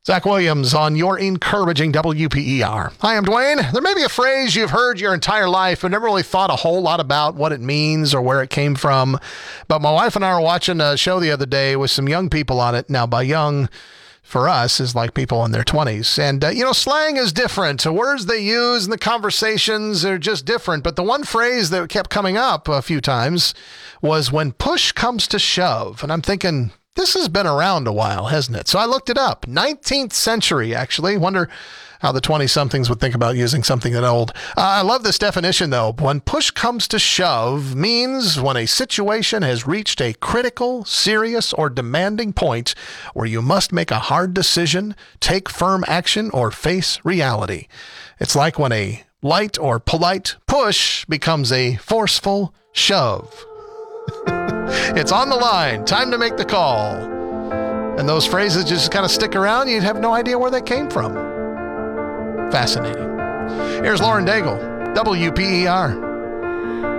Zach Williams on your encouraging WPER. Hi, I'm Dwayne. There may be a phrase you've heard your entire life but never really thought a whole lot about what it means or where it came from. But my wife and I were watching a show the other day with some young people on it. Now, by young, for us, is like people in their 20s. And, slang is different. The words they use and the conversations are just different. But the one phrase that kept coming up a few times was when push comes to shove. And I'm thinking, this has been around a while, hasn't it? So I looked it up. 19th century, actually. Wonder how the 20-somethings would think about using something that old. I love this definition, though. When push comes to shove means when a situation has reached a critical, serious, or demanding point where you must make a hard decision, take firm action, or face reality. It's like when a light or polite push becomes a forceful shove. It's on the line. Time to make the call. And those phrases just kind of stick around. You'd have no idea where they came from. Fascinating. Here's Lauren Daigle, WPER.